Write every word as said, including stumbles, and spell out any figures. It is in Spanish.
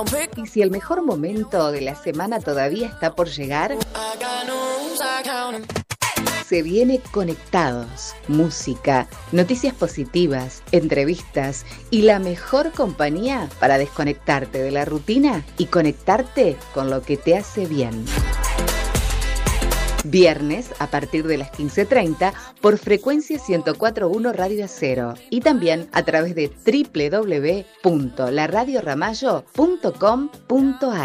Y si el mejor momento de la semana todavía está por llegar, se viene Conectados. Música, noticias positivas, entrevistas y la mejor compañía para desconectarte de la rutina y conectarte con lo que te hace bien. Viernes a partir de las quince treinta por frecuencia ciento cuatro punto uno Radio Acero y también a través de doble u doble u doble u punto la radio ramallo punto com punto a r.